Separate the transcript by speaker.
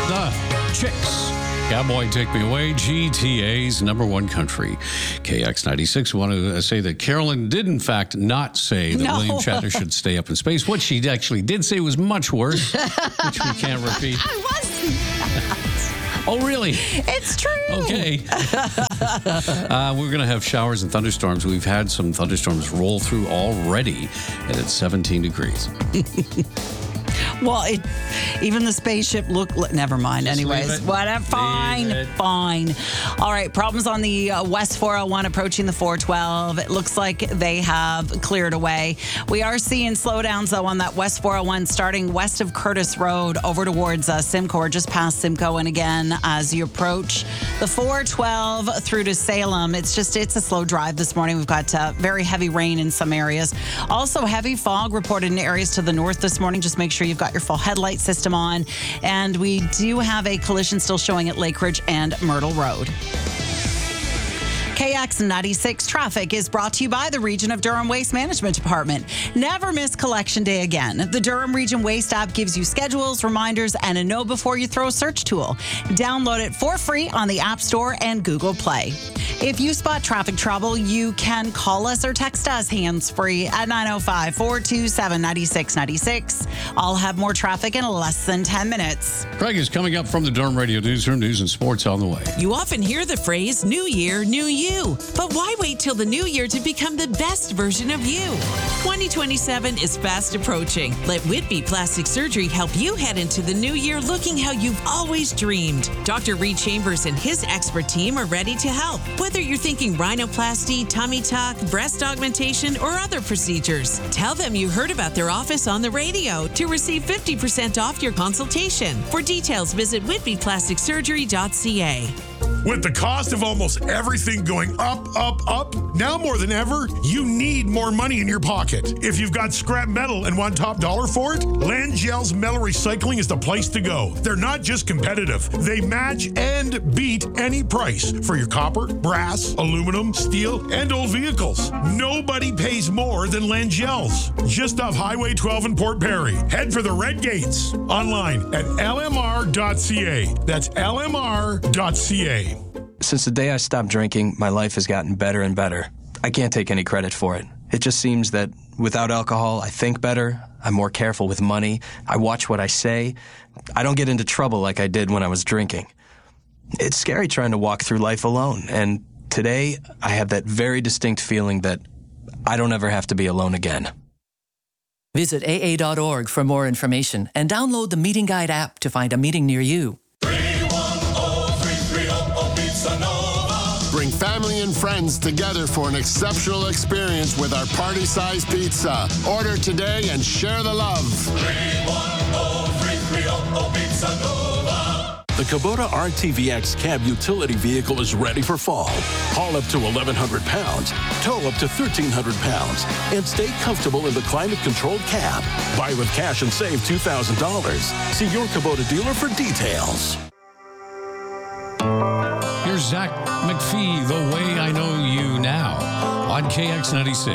Speaker 1: The Chicks. Cowboy, Take Me Away, GTA's number one country. KX96. Want to say that Carolyn did, in fact, not say that William Shatner should stay up in space. What she actually did say was much worse, which we can't repeat.
Speaker 2: I wasn't.
Speaker 1: Oh, really?
Speaker 2: It's true.
Speaker 1: Okay. We're going to have showers and thunderstorms. We've had some thunderstorms roll through already, and it's 17 degrees.
Speaker 2: Well, even the spaceship never mind.
Speaker 1: Just
Speaker 2: anyways, whatever. Fine. All right, problems on the West 401 approaching the 412. It looks like they have cleared away. We are seeing slowdowns, though, on that West 401 starting west of Curtis Road over towards Simcoe, or just past Simcoe. And again, as you approach the 412 through to Salem, it's a slow drive this morning. We've got very heavy rain in some areas. Also, heavy fog reported in areas to the north this morning. Just make sure you've got your full headlight system on. And we do have a collision still showing at Lake Ridge and Myrtle Road. KX96 traffic is brought to you by the Region of Durham Waste Management Department. Never miss Collection Day again. The Durham Region Waste app gives you schedules, reminders, and a know before you throw search tool. Download it for free on the App Store and Google Play. If you spot traffic trouble, you can call us or text us hands-free at 905-427-9696. I'll have more traffic in less than 10 minutes.
Speaker 1: Craig is coming up from the Durham Radio Newsroom. News and sports on the way.
Speaker 3: You often hear the phrase, New Year, New You. But why wait till the new year to become the best version of you? 2027 is fast approaching. Let Whitby Plastic Surgery help you head into the new year looking how you've always dreamed. Dr. Reed Chambers and his expert team are ready to help. Whether you're thinking rhinoplasty, tummy tuck, breast augmentation, or other procedures, tell them you heard about their office on the radio to receive 50% off your consultation. For details, visit whitbyplasticsurgery.ca.
Speaker 4: With the cost of almost everything going up, now more than ever, you need more money in your pocket. If you've got scrap metal and want top dollar for it, Langell's Metal Recycling is the place to go. They're not just competitive. They match and beat any price for your copper, brass, aluminum, steel, and old vehicles. Nobody pays more than Langell's. Just off Highway 12 in Port Perry. Head for the Red Gates. Online at lmr.ca. That's lmr.ca.
Speaker 5: Since the day I stopped drinking, my life has gotten better and better. I can't take any credit for it. It just seems that without alcohol, I think better, I'm more careful with money, I watch what I say, I don't get into trouble like I did when I was drinking. It's scary trying to walk through life alone, and today I have that very distinct feeling that I don't ever have to be alone again.
Speaker 6: Visit AA.org for more information and download the Meeting Guide app to find a meeting near you.
Speaker 7: Bring family and friends together for an exceptional experience with our party-sized pizza. Order today and share the love.
Speaker 8: 310-330 Pizza Nova.
Speaker 9: The Kubota RTVX cab utility vehicle is ready for fall. Haul up to 1,100 pounds, tow up to 1,300 pounds, and stay comfortable in the climate-controlled cab. Buy with cash and save $2,000. See your Kubota dealer for details.
Speaker 1: Here's Zach McPhee, The Way I Know You Now, on KX96.